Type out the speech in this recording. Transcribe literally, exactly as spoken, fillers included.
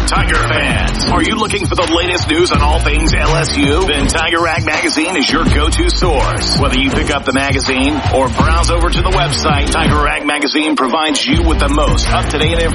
Tiger fans, are you looking for the latest news on all things L S U? Then Tiger Rag Magazine is your go-to source. Whether you pick up the magazine or browse over to the website, Tiger Rag Magazine provides you with the most up-to-date information